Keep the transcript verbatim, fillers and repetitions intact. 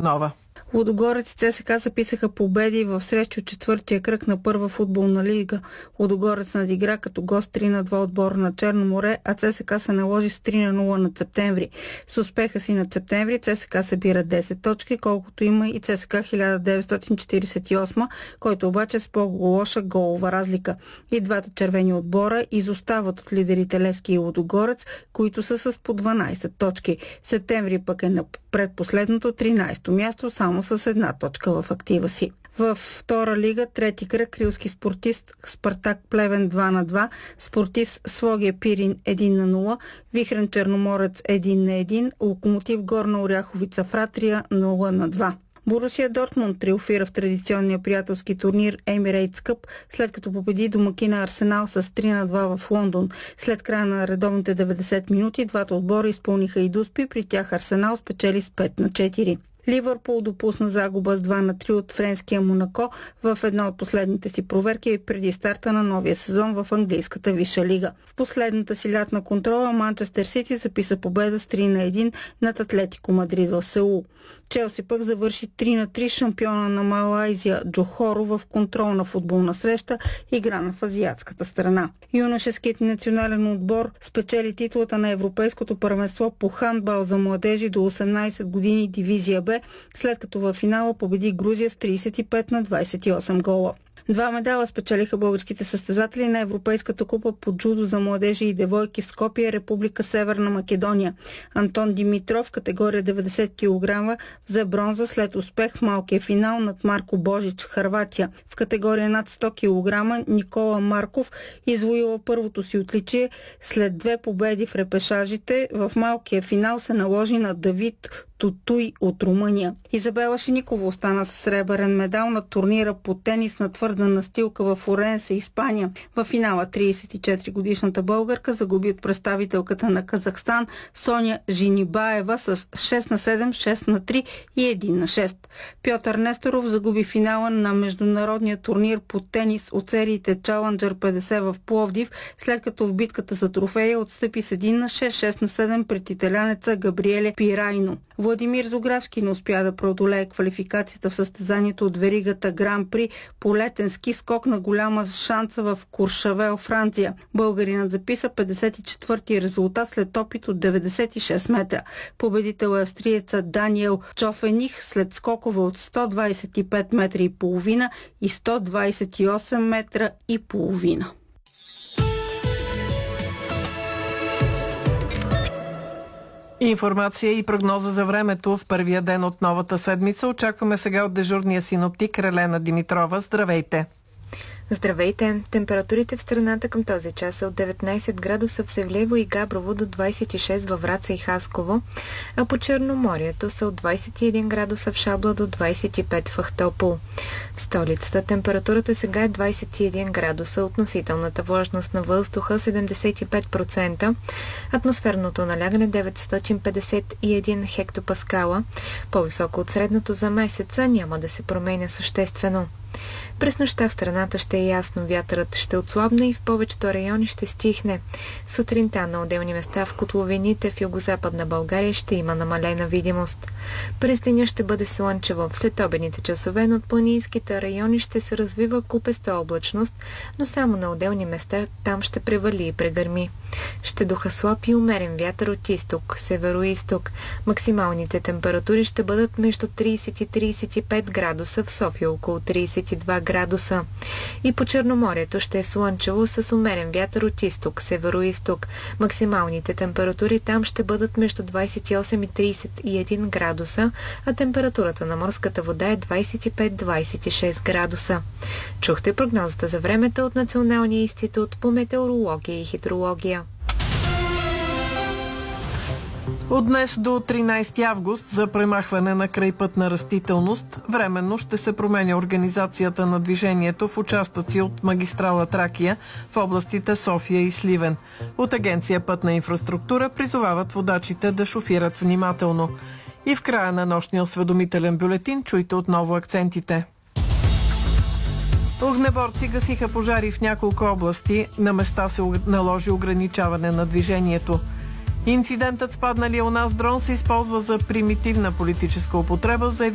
Йорданова. Лудогорец и ЦСКА записаха победи в срещи от четвъртия кръг на първа футболна лига. Лудогорец надигра като гост три на два отбора на Черно море, а ЦСКА се наложи с три на нула над Септември. С успеха си над Септември ЦСКА събира десет точки, колкото има и ЦСКА хиляда деветстотин четиридесет и осма, който обаче с по-лоша голова разлика. И двата червени отбора изостават от лидерите Левски и Лудогорец, които са с по дванадесет точки. Септември пък е на предпоследното тринадесето място, само с една точка в актива си. Във втора лига, трети кръг, рилски спортист Спартак Плевен два на два, спортист Слогия Пирин един на нула, Вихрен Черноморец един на един, Локомотив Горна Оряховица Фратрия нула на два. Борусия Дортмунд триумфира в традиционния приятелски турнир Emirates Cup, след като победи домакина Арсенал с три на два в Лондон. След края на редовните деветдесет минути, двата отбора изпълниха и дуспи, при тях Арсенал спечели с пет на четири. Ливърпул допусна загуба с два на три от френския Монако в една от последните си проверки преди старта на новия сезон в английската висша лига. В последната си лятна контрола Манчестър Сити записа победа с три на един над Атлетико Мадрид в Сеул. Челси пък завърши три на три шампиона на Малайзия Джохоро в контролна футболна среща, играна в азиатската страна. Юношеският национален отбор спечели титлата на Европейското първенство по хандбал за младежи до осемнадесет години дивизия Б, след като във финала победи Грузия с тридесет и пет на двадесет и осем гола. Два медала спечелиха българските състезатели на Европейската купа по джудо за младежи и девойки в Скопие, Република Северна Македония. Антон Димитров, категория деветдесет килограма, взе бронза след успех в малкия финал над Марко Божич, Хърватия. В категория над сто килограма Никола Марков извоила първото си отличие след две победи в репешажите. В малкия финал се наложи на Давид Тутуй от Румъния. Изабела Шиникова остана с сребърен медал на турнира по тенис на твърда настилка в Оренсе, Испания. В финала тридесет и четири годишната българка загуби от представителката на Казахстан Соня Жинибаева с шест на седем, шест на три и един на шест. Пьотър Несторов загуби финала на международния турнир по тенис от сериите Challenger петдесет в Пловдив, след като в битката за трофея отстъпи с един на шест, шест на седем пред италянеца Габриеле Пирайно. Владимир Зографски не успя да преодолее квалификацията в състезанието от веригата Гран-при по летен ски скок на голяма шанса в Куршавел, Франция. Българинът записа петдесет и четвърти резултат след опит от деветдесет и шест метра. Победител е австриеца Даниел Чофених след скокове от сто двадесет и пет метра и половина и сто двадесет и осем метра и половина. Информация и прогноза за времето в първия ден от новата седмица. Очакваме сега от дежурния синоптик Релена Димитрова. Здравейте! Здравейте! Температурите в страната към този час са от деветнадесет градуса в Севлиево и Габрово до двадесет и шест във Враца и Хасково, а по Черноморието са от двадесет и един градуса в Шабла до двадесет и пет в Ахтопол. В столицата температурата сега е двадесет и един градуса, относителната влажност на въздуха седемдесет и пет процента, атмосферното налягане деветстотин петдесет и един хектопаскала, по-високо от средното за месеца, няма да се променя съществено. През нощта в страната ще е ясно, вятърът ще отслабне и в повечето райони ще стихне. Сутринта на отделни места в котловините в югозападна България ще има намалена видимост. През деня ще бъде слънчево. В следобедните часове над планинските райони ще се развива купеста облачност, но само на отделни места там ще превали и прегърми. Ще духа слаб и умерен вятър от изток, северо-изток. Максималните температури ще бъдат между тридесет и тридесет и пет градуса, в София около тридесет и два градуса. И по Черноморието ще е слънчево с умерен вятър от изток, северо-изток. Максималните температури там ще бъдат между двадесет и осем и тридесет и един градуса, а температурата на морската вода е двадесет и пет до двадесет и шест градуса. Чухте прогнозата за времето от Националния институт по метеорология и хидрология. От днес до тринадесети август за премахване на крайпътна растителност временно ще се променя организацията на движението в участъци от магистрала Тракия в областите София и Сливен. От Агенция Пътна инфраструктура призовават водачите да шофират внимателно. И в края на нощния осведомителен бюлетин чуйте отново акцентите. Огнеборци гасиха пожари в няколко области. На места се наложи ограничаване на движението. Инцидентът с падналия у нас дрон се използва за примитивна политическа употреба, заяви